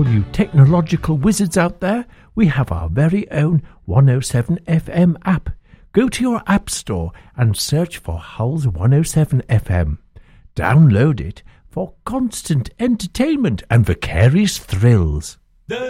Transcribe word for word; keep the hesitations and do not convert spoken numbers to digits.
all you technological wizards out there, we have our very own one oh seven F M app. Go to your app store and search for Hull's one oh seven F M. Download it for constant entertainment and vicarious thrills.